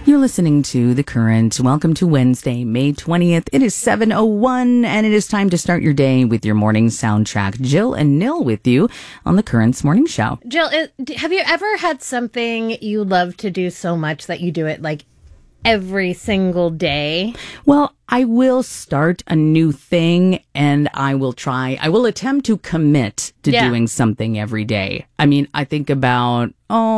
You're listening to The Current. Welcome to Wednesday, May 20th. It is 7:01, and it is time to start your day with your morning soundtrack. Jill and Nil with you on The Current's morning show. Jill, have you ever had something you love to do so much that you do it like every single day? Well, I will start a new thing and I will attempt to commit to doing something every day. I mean, I think about,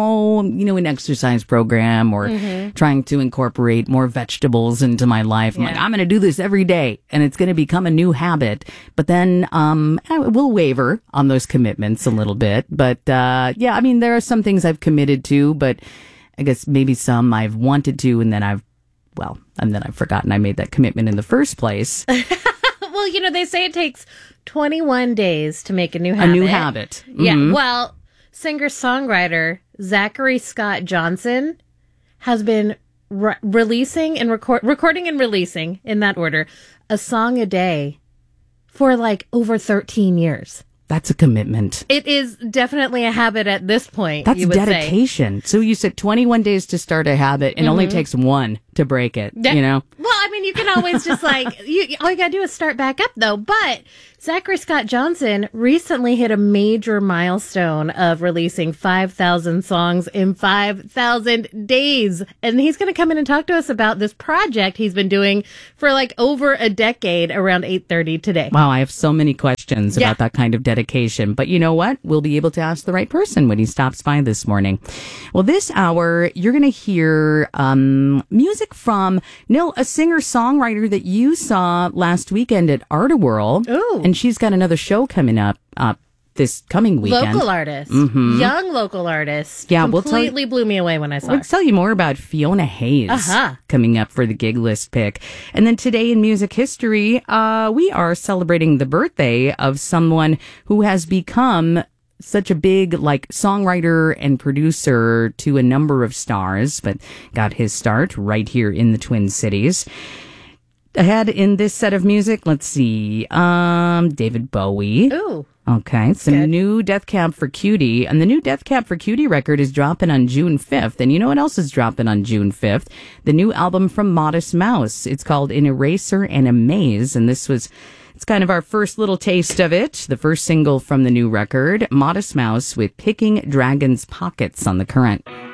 an exercise program or trying to incorporate more vegetables into my life. I'm like, I'm going to do this every day and it's going to become a new habit. But then I will waver on those commitments a little bit. But there are some things I've committed to, but I guess maybe some I've wanted to and then I've forgotten I made that commitment in the first place. Well, they say it takes 21 days to make a new habit. A new habit. Mm-hmm. Yeah. Well, singer-songwriter Zachary Scott Johnson has been releasing and recording and releasing, in that order, a song a day for like over 13 years. That's a commitment. It is definitely a habit at this point. That's dedication. So you said 21 days to start a habit and only takes one to break it, you know? Well, I mean, you can always just all you got to do is start back up, though. But Zachary Scott Johnson recently hit a major milestone of releasing 5,000 songs in 5,000 days. And he's going to come in and talk to us about this project he's been doing for like over a decade around 8:30 today. Wow, I have so many questions about that kind of dedication. But you know what? We'll be able to ask the right person when he stops by this morning. Well, this hour, you're going to hear music from Nil, a singer-songwriter that you saw last weekend at Art-A-Whirl. Ooh. And she's got another show coming up this coming weekend. Local artist. Young local artist. Yeah, completely blew me away when I saw her. We'll tell you more about Fiona Hayes coming up for the gig list pick. And then today in music history, we are celebrating the birthday of someone who has become such a big songwriter and producer to a number of stars, but got his start right here in the Twin Cities. Ahead in this set of music, let's see, David Bowie. Ooh. Okay, some new Death Cab for Cutie, and the new Death Cab for Cutie record is dropping on June 5th, and you know what else is dropping on June 5th? The new album from Modest Mouse. It's called An Eraser and a Maze, and it's kind of our first little taste of it, the first single from the new record, Modest Mouse with Picking Dragon's Pockets on The Current.